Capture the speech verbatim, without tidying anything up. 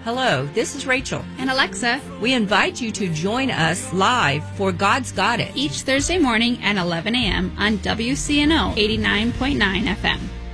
Hello, this is Rachel. And Alexa. We invite you to join us live for God's Got It each Thursday morning at eleven a.m. on W C N O eighty-nine point nine F M.